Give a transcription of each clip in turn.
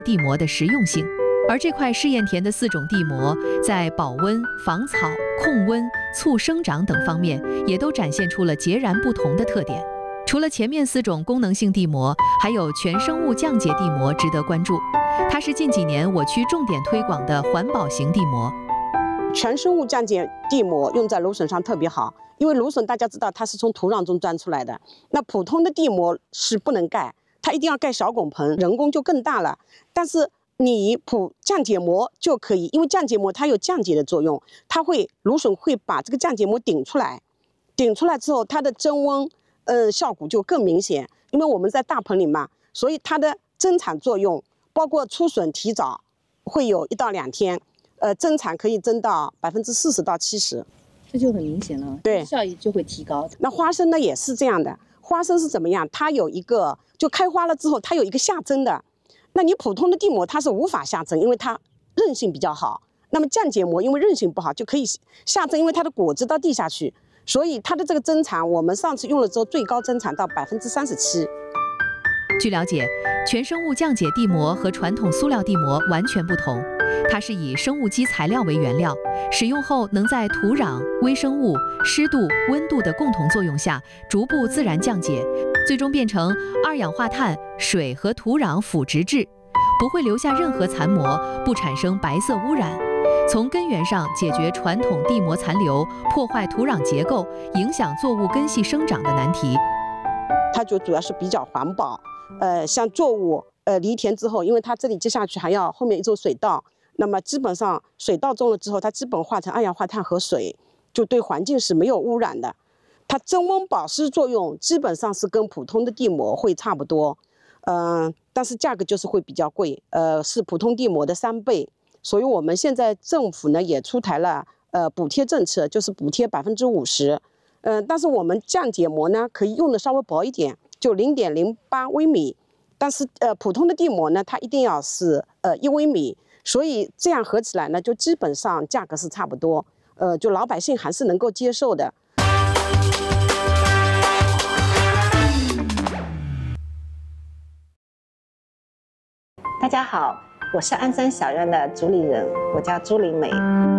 地膜的实用性。而这块试验田的4种地膜，在保温、防草、控温、促生长等方面，也都展现出了截然不同的特点。除了前面4种功能性地膜，还有全生物降解地膜值得关注。它是近几年我区重点推广的环保型地膜。 全生物降解地膜用在芦笋上特别好，因为芦笋大家知道它是从土壤中钻出来的，那普通的地膜是不能盖，它一定要盖小拱棚，人工就更大了。但是你降解膜就可以，因为降解膜它有降解的作用，芦笋会把这个降解膜顶出来之后，它的增温效果就更明显。因为我们在大棚里嘛，所以它的增产作用，包括出笋提早会有1到2天，增产可以增到40%到70%， 这就很明显了， 对， 效益就会提高。 那花生呢也是这样的，花生是怎么样？它有一个就开花了之后，它有一个下针的。那你普通的地膜它是无法下针，因为它韧性比较好。那么降解膜因为韧性不好，就可以下针，因为它的果子到地下去，所以它的这个增产，我们上次用了之后，最高增产到37%。 据了解，全生物降解地膜和传统塑料地膜完全不同，它是以生物基材料为原料，使用后能在土壤、微生物、湿度、温度的共同作用下，逐步自然降解，最终变成二氧化碳、水和土壤腐殖质，不会留下任何残膜，不产生白色污染，从根源上解决传统地膜残留破坏土壤结构、影响作物根系生长的难题。 它就主要是比较环保。像作物犁田之后，因为它这里接下去还要后面一座水稻，那么基本上水稻种了之后，它基本化成二氧化碳和水，就对环境是没有污染的。它增温保湿作用基本上是跟普通的地膜会差不多，但是价格就是会比较贵，是普通地膜的3倍。所以我们现在政府呢也出台了补贴政策，就是补贴50%。但是我们降解膜呢可以用的稍微薄一点，就0.08微米，但是普通的地膜呢它一定要是1微米，所以这样合起来呢就基本上价格是差不多，就老百姓还是能够接受的。 大家好，我是鞍山小院的主理人，我叫朱玲美。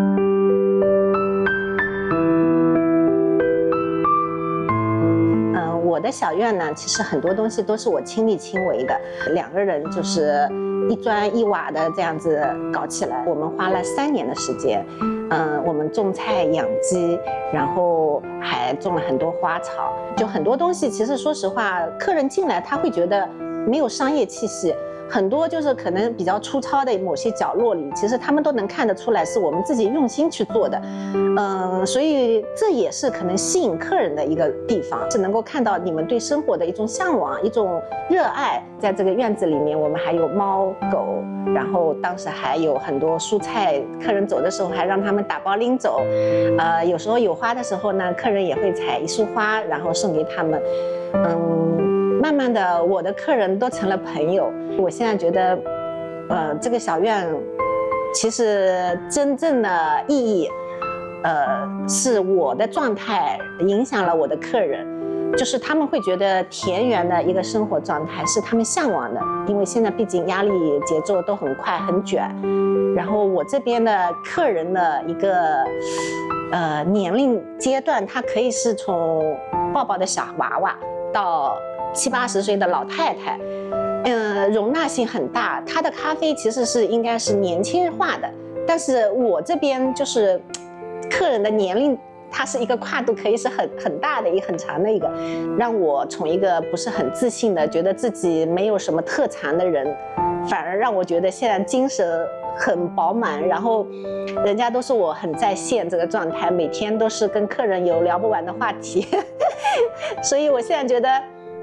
我的小院呢，其实很多东西都是我亲力亲为的，2个人就是一砖一瓦的这样子搞起来。我们花了3年的时间，我们种菜养鸡，然后还种了很多花草，就很多东西其实说实话，客人进来他会觉得没有商业气息。很多就是可能比较粗糙的某些角落里，其实他们都能看得出来是我们自己用心去做的，所以这也是可能吸引客人的一个地方，是能够看到你们对生活的一种向往、一种热爱。在这个院子里面，我们还有猫狗，然后当时还有很多蔬菜，客人走的时候还让他们打包拎走。有时候有花的时候呢，客人也会采一束花，然后送给他们。慢慢的，我的客人都成了朋友。我现在觉得，这个小院其实真正的意义，是我的状态影响了我的客人，就是他们会觉得田园的一个生活状态是他们向往的，因为现在毕竟压力节奏都很快很卷，然后我这边的客人的一个年龄阶段，他可以是从抱抱的小娃娃到70、80岁的老太太，容纳性很大。他的咖啡其实是应该是年轻化的，但是我这边就是客人的年龄，它是一个跨度可以是很大的一个很长的一个，让我从一个不是很自信的，觉得自己没有什么特长的人，反而让我觉得现在精神很饱满，然后人家都是我很在线这个状态，每天都是跟客人有聊不完的话题所以我现在觉得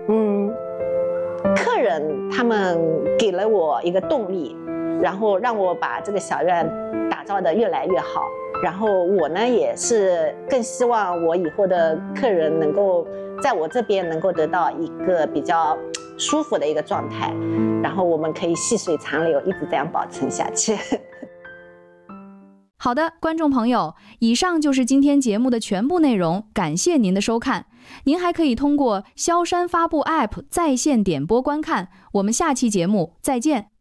客人他们给了我一个动力，然后让我把这个小院打造得越来越好，然后我呢也是更希望我以后的客人能够在我这边能够得到一个比较舒服的一个状态，然后我们可以细水长流，一直这样保存下去好的，观众朋友，以上就是今天节目的全部内容，感谢您的收看。您还可以通过萧山发布 App 在线点播观看。我们下期节目再见。